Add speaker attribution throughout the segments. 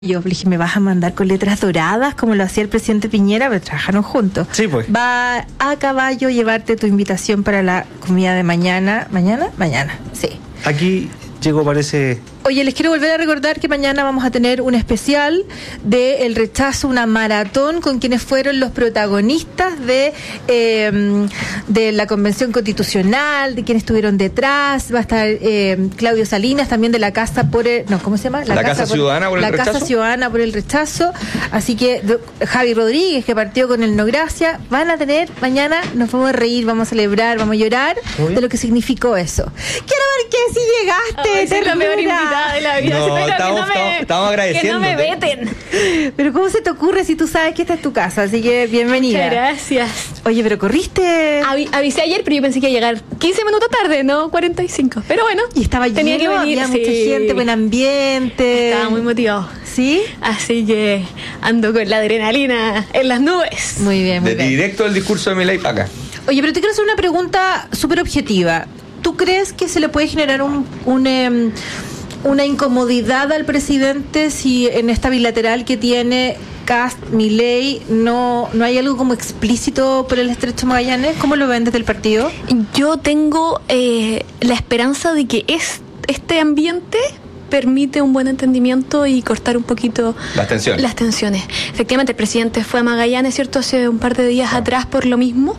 Speaker 1: Yo le dije, ¿me vas a mandar con letras doradas como lo hacía el presidente Piñera? Pero trabajaron juntos.
Speaker 2: Sí, pues.
Speaker 1: Va a caballo llevarte tu invitación para la comida de mañana. ¿Mañana? Mañana, sí.
Speaker 2: Aquí llegó, parece...
Speaker 1: Oye, les quiero volver a recordar que mañana vamos a tener un especial de El Rechazo, una maratón con quienes fueron los protagonistas de la Convención Constitucional, de quienes estuvieron detrás. Va a estar Claudio Salinas, también de la Casa por el... No, ¿cómo se llama?
Speaker 3: La Casa Ciudadana por el Rechazo.
Speaker 1: La Casa Ciudadana por el Rechazo. Así que Javi Rodríguez, que partió con el No Gracia, van a tener mañana, nos vamos a reír, vamos a celebrar, vamos a llorar de lo que significó eso. Quiero ver que si llegaste,
Speaker 4: es la peor invitada de la vida.
Speaker 3: No, estamos agradeciendo.
Speaker 4: Que no me veten.
Speaker 1: Pero ¿cómo se te ocurre si tú sabes que esta es tu casa? Así que bienvenida.
Speaker 4: Muchas gracias.
Speaker 1: Oye, pero corriste...
Speaker 4: Avisé ayer, pero yo pensé que iba a llegar 15 minutos tarde, no 45. Pero bueno.
Speaker 1: Y estaba
Speaker 4: tenía
Speaker 1: lleno,
Speaker 4: que venir.
Speaker 1: había mucha gente, buen ambiente.
Speaker 4: Estaba muy motivado.
Speaker 1: ¿Sí?
Speaker 4: Así que ando con la adrenalina en las nubes.
Speaker 1: Muy bien, muy bien.
Speaker 3: Directo del discurso de Milei para acá.
Speaker 1: Oye, pero te quiero hacer una pregunta súper objetiva. ¿Tú crees que se le puede generar una incomodidad al presidente si en esta bilateral que tiene Kast-Milei no hay algo como explícito por el Estrecho Magallanes? ¿Cómo lo ven desde el partido?
Speaker 4: Yo tengo la esperanza de que este ambiente permite un buen entendimiento y cortar un poquito las tensiones. Efectivamente, el presidente fue a Magallanes, ¿cierto?, hace un par de días atrás por lo mismo.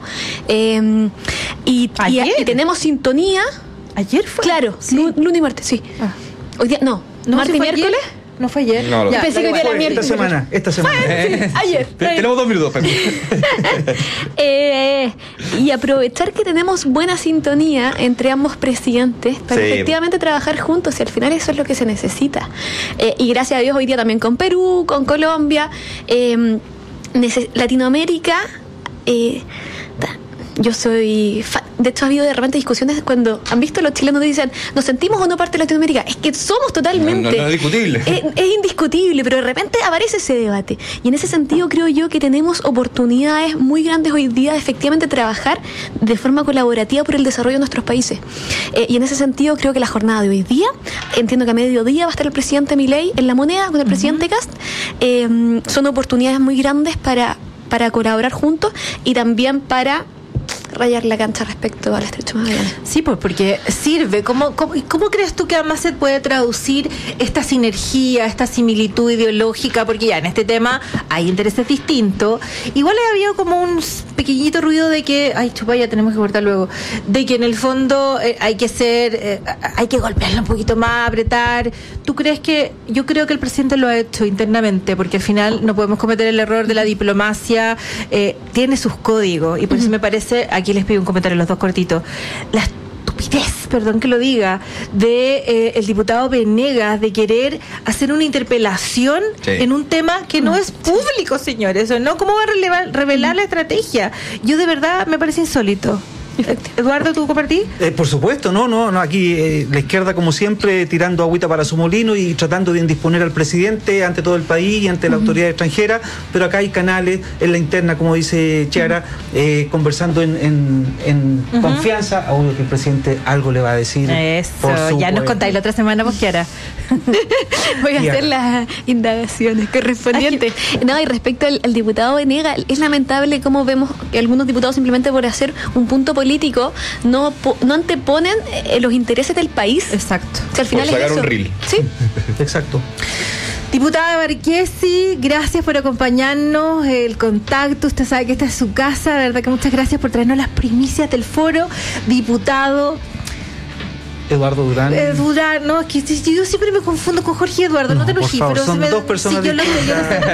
Speaker 4: Y tenemos sintonía.
Speaker 1: ¿Ayer fue?
Speaker 4: Claro,
Speaker 1: sí.
Speaker 4: Lunes y martes, sí. Hoy día, no martes y miércoles.
Speaker 1: No fue ayer.
Speaker 3: No,
Speaker 4: ya, pensé que hoy era miércoles.
Speaker 2: Esta semana.
Speaker 4: Sí, ayer.
Speaker 3: Tenemos 2 minutos, Pepe.
Speaker 4: Y aprovechar que tenemos buena sintonía entre ambos presidentes para efectivamente trabajar juntos, y al final eso es lo que se necesita. Y gracias a Dios hoy día también con Perú, con Colombia, Latinoamérica. Yo soy de hecho ha habido de repente discusiones cuando han visto los chilenos dicen ¿nos sentimos o no parte de Latinoamérica? Es que somos totalmente
Speaker 3: no es discutible.
Speaker 4: Es indiscutible, pero de repente aparece ese debate, y en ese sentido creo yo que tenemos oportunidades muy grandes hoy día de efectivamente trabajar de forma colaborativa por el desarrollo de nuestros países, y en ese sentido creo que la jornada de hoy día, entiendo que a mediodía va a estar el presidente Milei en La Moneda con el presidente Kast. Son oportunidades muy grandes para colaborar juntos y también para rayar la cancha respecto al Estrecho Magallanes.
Speaker 1: Sí, pues porque sirve. ¿Cómo crees tú que además se puede traducir esta sinergia, esta similitud ideológica? Porque ya en este tema hay intereses distintos. Igual había como un pequeñito ruido de que, ay, chupa, ya tenemos que cortar luego, de que en el fondo hay que golpearla un poquito más, apretar. ¿Tú crees que? Yo creo que el presidente lo ha hecho internamente, porque al final no podemos cometer el error de la diplomacia. Tiene sus códigos, y por eso me parece, aquí les pido un comentario los dos cortitos, la estupidez, perdón que lo diga, de el diputado Venegas de querer hacer una interpelación en un tema que no es público, señores, ¿o no? ¿Cómo va a revelar la estrategia? Yo de verdad me parece insólito. Eduardo, ¿tú compartís?
Speaker 2: Por supuesto, no, aquí la izquierda como siempre tirando agüita para su molino y tratando de indisponer al presidente ante todo el país y ante la autoridad extranjera, pero acá hay canales en la interna, como dice Chiara, conversando en confianza, obvio que el presidente algo le va a decir.
Speaker 1: Eso, ya nos contáis la otra semana, pues, Chiara.
Speaker 4: Voy a hacer las indagaciones correspondientes. No, y respecto al diputado Venegas, es lamentable cómo vemos que algunos diputados simplemente por hacer un punto político no anteponen los intereses del país.
Speaker 1: Exacto.
Speaker 4: O sea, al final
Speaker 3: por sacar
Speaker 4: es eso.
Speaker 3: Un reel.
Speaker 4: Sí.
Speaker 2: Exacto.
Speaker 1: Diputada Marchesi, gracias por acompañarnos, el contacto, usted sabe que esta es su casa, de verdad que muchas gracias por traernos las primicias del foro. Diputado
Speaker 2: Eduardo Durán.
Speaker 1: Durán, no, es que yo siempre me confundo con Jorge y Eduardo, no te enojes, pero
Speaker 2: son dos personas
Speaker 1: distintas.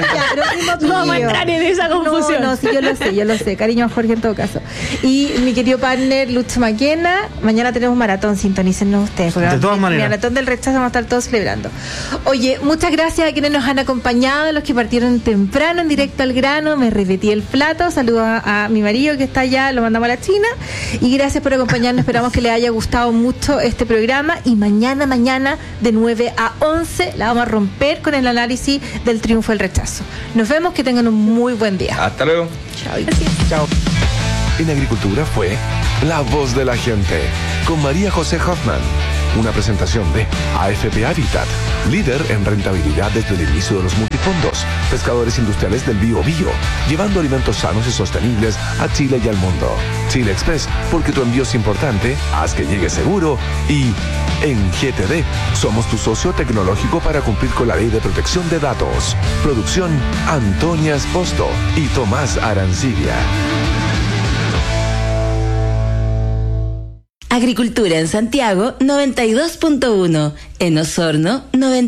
Speaker 4: No vamos a entrar en esa confusión.
Speaker 1: No, sí, yo lo sé, cariño a Jorge en todo caso. Y mi querido partner Lucho Maquena, mañana tenemos maratón, sintonícennos ustedes.
Speaker 2: De todas maneras.
Speaker 1: Maratón del Rechazo, vamos a estar todos celebrando. Oye, muchas gracias a quienes nos han acompañado, a los que partieron temprano en Directo al Grano, me repetí el plato, saludos a mi marido que está allá, lo mandamos a la China, y gracias por acompañarnos, esperamos que les haya gustado mucho este programa, y mañana de 9 a 11 la vamos a romper con el análisis del triunfo del rechazo. Nos vemos, que tengan un muy buen día.
Speaker 3: Hasta luego.
Speaker 1: Chao.
Speaker 2: Chao.
Speaker 5: En Agricultura fue La Voz de la Gente con María José Hoffman, una presentación de AFP Habitat. líder en rentabilidad desde el inicio de los multifondos. Pescadores industriales del Biobío, llevando alimentos sanos y sostenibles a Chile y al mundo. Chile Express, porque tu envío es importante, haz que llegue seguro. Y en GTD, somos tu socio tecnológico para cumplir con la Ley de Protección de Datos. Producción, Antonia Esposto y Tomás Arancibia.
Speaker 6: Agricultura en Santiago 92.1, en Osorno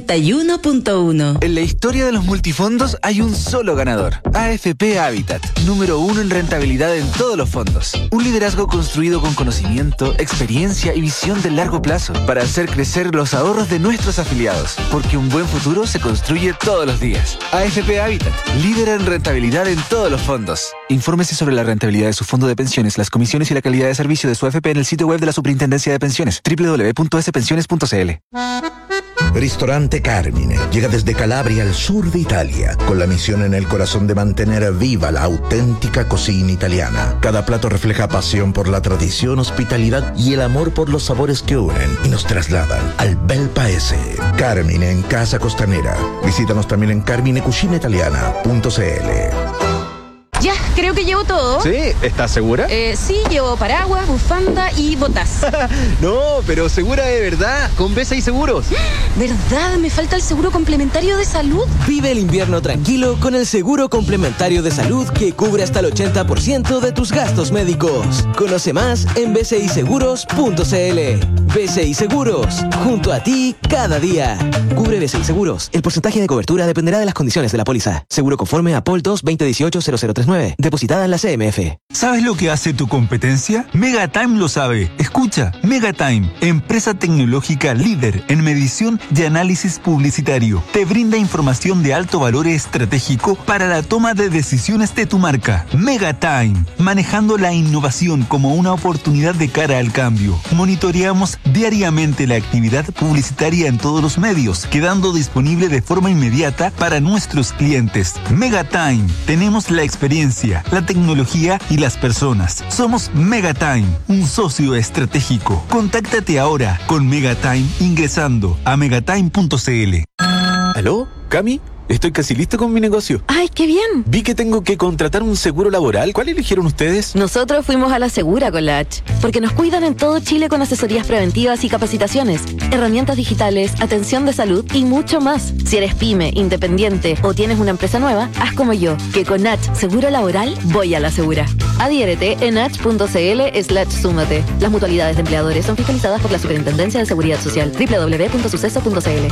Speaker 6: 91.1.
Speaker 7: En la historia de los multifondos hay un solo ganador, AFP Habitat, número 1 en rentabilidad en todos los fondos. Un liderazgo construido con conocimiento, experiencia y visión de largo plazo para hacer crecer los ahorros de nuestros afiliados, porque un buen futuro se construye todos los días. AFP Habitat, líder en rentabilidad en todos los fondos. Infórmese sobre la rentabilidad de su fondo de pensiones, las comisiones y la calidad de servicio de su AFP en el sitio web de la Superintendencia de Pensiones, www.spensiones.cl.
Speaker 8: Ristorante Carmine llega desde Calabria al sur de Italia, con la misión en el corazón de mantener viva la auténtica cocina italiana. Cada plato refleja pasión por la tradición, hospitalidad y el amor por los sabores que unen y nos trasladan al bel paese. Carmine en Casa Costanera. Visítanos también en carminecucinaitaliana.cl.
Speaker 9: Ya, creo que llevo todo.
Speaker 10: ¿Sí? ¿Estás segura?
Speaker 9: Sí, llevo paraguas, bufanda y botas.
Speaker 10: No, pero segura de verdad, con BCI Seguros.
Speaker 9: ¿Verdad? Me falta el seguro complementario de salud.
Speaker 11: Vive el invierno tranquilo con el seguro complementario de salud que cubre hasta el 80% de tus gastos médicos. Conoce más en bciseguros.cl. BCI Seguros, junto a ti cada día. Cubre BCI Seguros. El porcentaje de cobertura dependerá de las condiciones de la póliza. Seguro conforme a POL 2 2018-0039. Depositada en la CMF.
Speaker 12: ¿Sabes lo que hace tu competencia? Megatime lo sabe. Escucha, Megatime, empresa tecnológica líder en medición y análisis publicitario. Te brinda información de alto valor estratégico para la toma de decisiones de tu marca. Megatime, manejando la innovación como una oportunidad de cara al cambio. Monitoreamos diariamente la actividad publicitaria en todos los medios, quedando disponible de forma inmediata para nuestros clientes. Megatime, tenemos la experiencia, la tecnología y las personas. Somos Megatime, un socio estratégico. Contáctate ahora con Megatime ingresando a megatime.cl.
Speaker 5: ¿Aló? ¿Cami? Estoy casi listo con mi negocio.
Speaker 6: ¡Ay, qué bien!
Speaker 5: Vi que tengo que contratar un seguro laboral. ¿Cuál eligieron ustedes?
Speaker 6: Nosotros fuimos a la Segura con la H, porque nos cuidan en todo Chile con asesorías preventivas y capacitaciones, herramientas digitales, atención de salud y mucho más. Si eres pyme, independiente o tienes una empresa nueva, haz como yo, que con H Seguro Laboral voy a la Segura. Adhiérete en h.cl/súmate. Las mutualidades de empleadores son fiscalizadas por la Superintendencia de Seguridad Social. www.suceso.cl.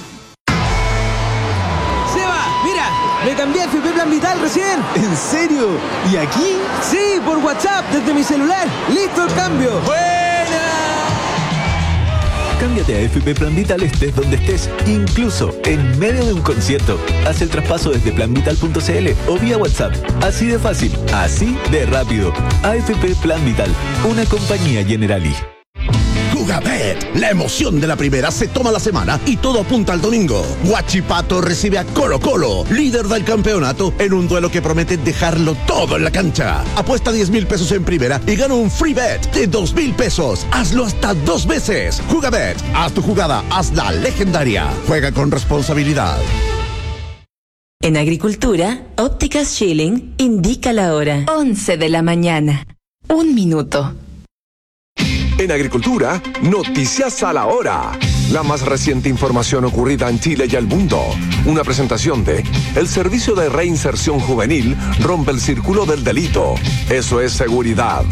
Speaker 11: Me cambié a FP Plan Vital recién.
Speaker 10: ¿En serio? ¿Y aquí?
Speaker 11: Sí, por WhatsApp, desde mi celular. ¡Listo el cambio!
Speaker 10: ¡Buena!
Speaker 5: Cámbiate a FP Plan Vital estés donde estés, incluso en medio de un concierto. Haz el traspaso desde planvital.cl o vía WhatsApp. Así de fácil, así de rápido. AFP Plan Vital, una compañía Generali.
Speaker 8: Jugabet, la emoción de la primera se toma la semana y todo apunta al domingo. Huachipato recibe a Colo Colo, líder del campeonato, en un duelo que promete dejarlo todo en la cancha. Apuesta 10,000 pesos en primera y gana un free bet de 2,000 pesos. Hazlo hasta 2 veces. Jugabet, haz tu jugada, hazla legendaria. Juega con responsabilidad.
Speaker 6: En Agricultura, Ópticas Schilling indica la hora. 11 de la mañana. 1 minuto.
Speaker 5: En Agricultura, noticias a la hora. La más reciente información ocurrida en Chile y el mundo. Una presentación de el Servicio de Reinserción Juvenil rompe el círculo del delito. Eso es seguridad.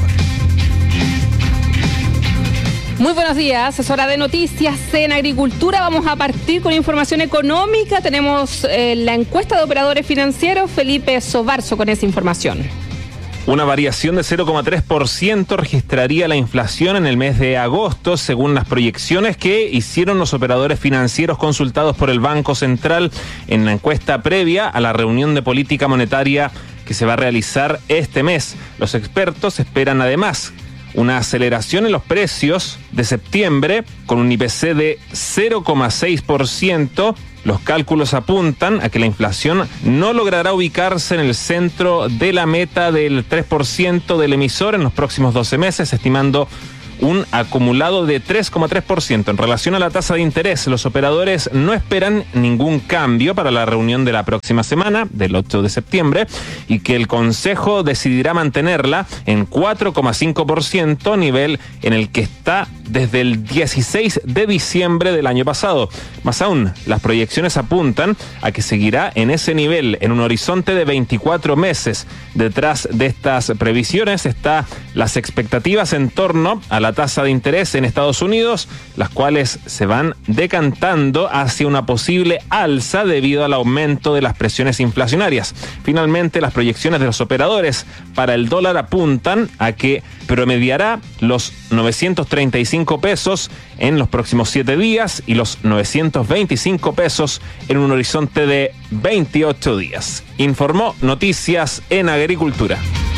Speaker 13: Muy buenos días, es hora de noticias en Agricultura. Vamos a partir con información económica. Tenemos la encuesta de operadores financieros. Felipe Sobarzo con esa información.
Speaker 14: Una variación de 0,3% registraría la inflación en el mes de agosto, según las proyecciones que hicieron los operadores financieros consultados por el Banco Central en la encuesta previa a la reunión de política monetaria que se va a realizar este mes. Los expertos esperan además una aceleración en los precios de septiembre con un IPC de 0,6%. Los cálculos apuntan a que la inflación no logrará ubicarse en el centro de la meta del 3% del emisor en los próximos 12 meses, estimando un acumulado de 3,3%. En relación a la tasa de interés, los operadores no esperan ningún cambio para la reunión de la próxima semana, del 8 de septiembre, y que el Consejo decidirá mantenerla en 4,5%, nivel en el que está desde el 16 de diciembre del año pasado. Más aún, las proyecciones apuntan a que seguirá en ese nivel en un horizonte de 24 meses. Detrás de estas previsiones están las expectativas en torno a la tasa de interés en Estados Unidos, las cuales se van decantando hacia una posible alza debido al aumento de las presiones inflacionarias. Finalmente, las proyecciones de los operadores para el dólar apuntan a que promediará los 935 pesos en los próximos 7 días y los 925 pesos en un horizonte de 28 días. Informó Noticias en Agricultura.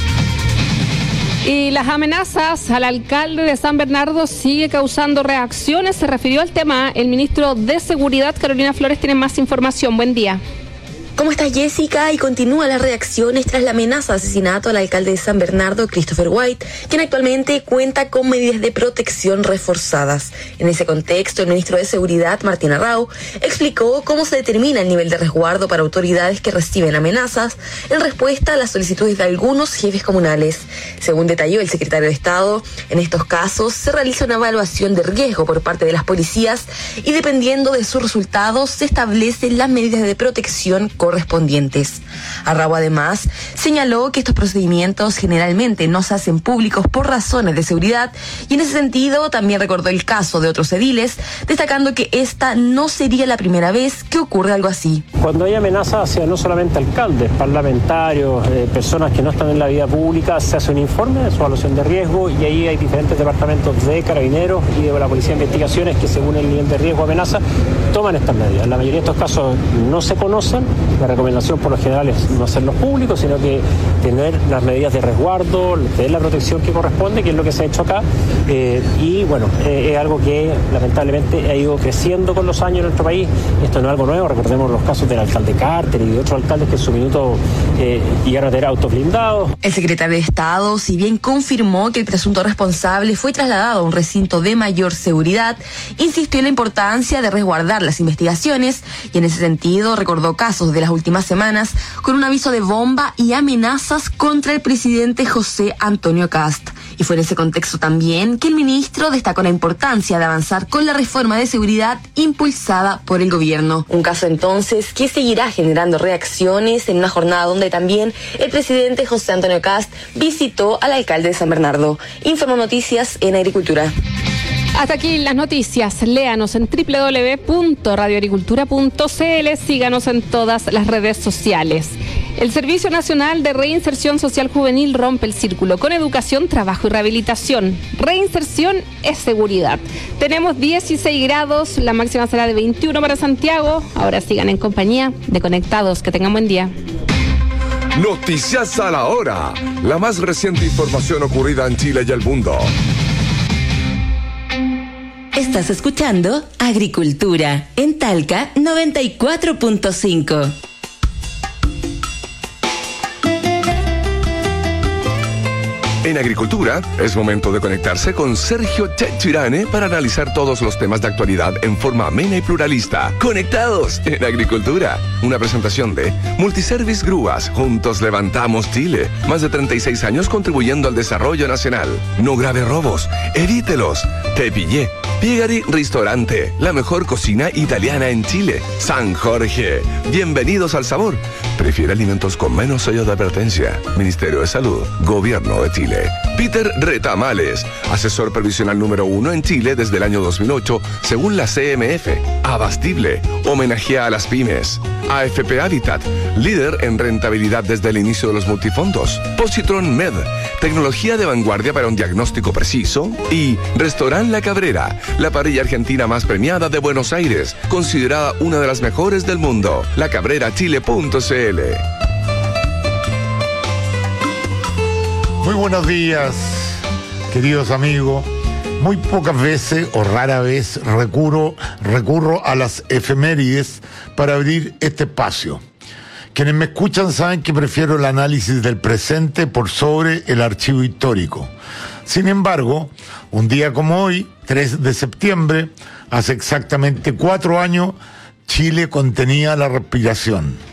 Speaker 13: Y las amenazas al alcalde de San Bernardo sigue causando reacciones. Se refirió al tema el ministro de Seguridad, Carolina Flores, tiene más información. Buen día.
Speaker 15: ¿Cómo estás, Jessica? Y continúan las reacciones tras la amenaza de asesinato al alcalde de San Bernardo, Christopher White, quien actualmente cuenta con medidas de protección reforzadas. En ese contexto, el ministro de Seguridad, Martín Arrau, explicó cómo se determina el nivel de resguardo para autoridades que reciben amenazas en respuesta a las solicitudes de algunos jefes comunales. Según detalló el secretario de Estado, en estos casos se realiza una evaluación de riesgo por parte de las policías y dependiendo de sus resultados se establecen las medidas de protección correspondientes. Arrau además señaló que estos procedimientos generalmente no se hacen públicos por razones de seguridad y en ese sentido también recordó el caso de otros ediles, destacando que esta no sería la primera vez que ocurre algo así.
Speaker 16: Cuando hay amenazas hacia no solamente alcaldes, parlamentarios, personas que no están en la vida pública, se hace un informe de su evaluación de riesgo y ahí hay diferentes departamentos de carabineros y de la Policía de Investigaciones que según el nivel de riesgo o amenaza toman estas medidas. En la mayoría de estos casos no se conocen. La recomendación por lo general es no hacerlos públicos, sino que tener las medidas de resguardo, tener la protección que corresponde, que es lo que se ha hecho acá. Y bueno, es algo que lamentablemente ha ido creciendo con los años en nuestro país. Esto no es algo nuevo, recordemos los casos del alcalde Carter y de otros alcaldes que en su minuto llegaron a tener autos blindados.
Speaker 15: El secretario de Estado, si bien confirmó que el presunto responsable fue trasladado a un recinto de mayor seguridad, insistió en la importancia de resguardar las investigaciones y en ese sentido recordó casos de las últimas semanas con un aviso de bomba y amenazas contra el presidente José Antonio Kast. Y fue en ese contexto también que el ministro destacó la importancia de avanzar con la reforma de seguridad impulsada por el gobierno. Un caso entonces que seguirá generando reacciones en una jornada donde también el presidente José Antonio Kast visitó al alcalde de San Bernardo. Informó Noticias en Agricultura.
Speaker 13: Hasta aquí las noticias. Léanos en www.radioagricultura.cl. Síganos en todas las redes sociales. El Servicio Nacional de Reinserción Social Juvenil rompe el círculo con educación, trabajo y rehabilitación. Reinserción es seguridad. Tenemos 16 grados, la máxima será de 21 para Santiago. Ahora sigan en compañía de Conectados. Que tengan buen día.
Speaker 5: Noticias a la hora. La más reciente información ocurrida en Chile y el mundo.
Speaker 17: Estás escuchando Agricultura en Talca 94.5.
Speaker 5: En Agricultura, es momento de conectarse con Sergio Chechirane para analizar todos los temas de actualidad en forma amena y pluralista. Conectados en Agricultura. Una presentación de Multiservice Grúas. Juntos levantamos Chile. Más de 36 años contribuyendo al desarrollo nacional. No grave robos. Evítelos. Te pillé. Piegari Restaurante. La mejor cocina italiana en Chile. San Jorge. Bienvenidos al sabor. Prefiere alimentos con menos sello de advertencia. Ministerio de Salud. Gobierno de Chile. Peter Retamales, asesor previsional número 1 en Chile desde el año 2008, según la CMF. Abastible, homenajea a las pymes. AFP Habitat, líder en rentabilidad desde el inicio de los multifondos. Positron Med, tecnología de vanguardia para un diagnóstico preciso. Y Restaurant La Cabrera, la parrilla argentina más premiada de Buenos Aires, considerada una de las mejores del mundo. lacabrerachile.cl.
Speaker 18: Muy buenos días, queridos amigos. Muy pocas veces o rara vez recurro a las efemérides para abrir este espacio. Quienes me escuchan saben que prefiero el análisis del presente por sobre el archivo histórico. Sin embargo, un día como hoy, 3 de septiembre, hace exactamente 4 años, Chile contenía la respiración.